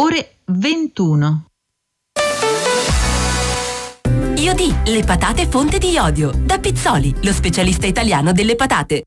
ore 21. Iodi, le patate fonte di iodio. Da Pizzoli, lo specialista italiano delle patate.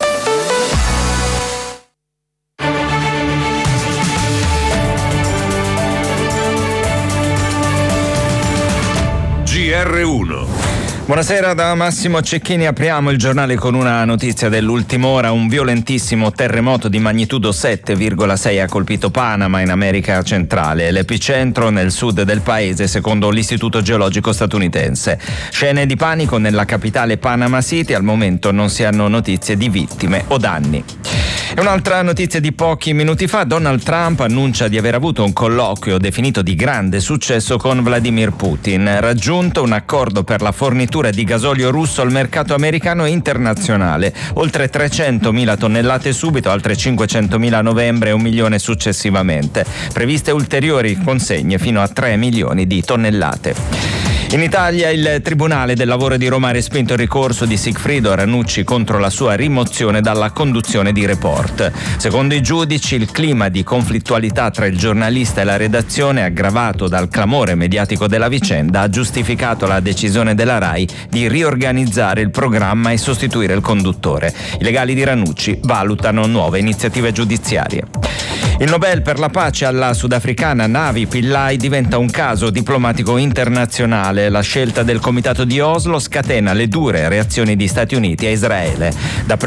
GR1. Buonasera da Massimo Cecchini, apriamo il giornale con una notizia dell'ultima ora. Un violentissimo terremoto di magnitudo 7,6 ha colpito Panama in America centrale, l'epicentro nel sud del paese secondo l'Istituto Geologico statunitense. Scene di panico nella capitale Panama City, al momento non si hanno notizie di vittime o danni. E un'altra notizia di pochi minuti fa: Donald Trump annuncia di aver avuto un colloquio definito di grande successo con Vladimir Putin, raggiunto un accordo per la fornitura di gasolio russo al mercato americano e internazionale, oltre 300.000 tonnellate subito, altre 500.000 a novembre e 1 milione successivamente, previste ulteriori consegne fino a 3 milioni di tonnellate. In Italia il Tribunale del Lavoro di Roma ha respinto il ricorso di Sigfrido Ranucci contro la sua rimozione dalla conduzione di Report. Secondo i giudici, il clima di conflittualità tra il giornalista e la redazione, aggravato dal clamore mediatico della vicenda, ha giustificato la decisione della RAI di riorganizzare il programma e sostituire il conduttore. I legali di Ranucci valutano nuove iniziative giudiziarie. Il Nobel per la pace alla sudafricana Navi Pillay diventa un caso diplomatico internazionale. La scelta del Comitato di Oslo scatena le dure reazioni di Stati Uniti e Israele. Da